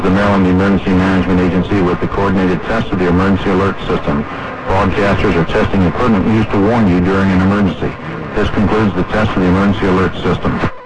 The Maryland Emergency Management Agency with the coordinated test of the emergency alert system. Broadcasters are testing equipment used to warn you during an emergency. This concludes the test of the emergency alert system.